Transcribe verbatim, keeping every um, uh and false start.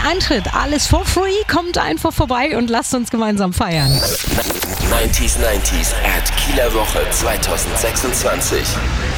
Eintritt, alles for free. Kommt einfach vorbei und lasst uns gemeinsam feiern. neunzig neunzig at Kieler Woche zwanzig sechsundzwanzig.